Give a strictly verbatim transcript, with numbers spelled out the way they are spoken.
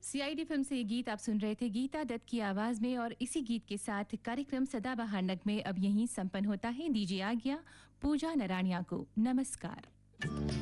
CID film से ये गीत आप सुन रहे थे गीता दत्त की आवाज में। और इसी गीत के साथ कार्यक्रम सदाबहार नगमे अब यहीं संपन्न होता है। दीजिए आज्ञा पूजा नराणिया को। नमस्कार।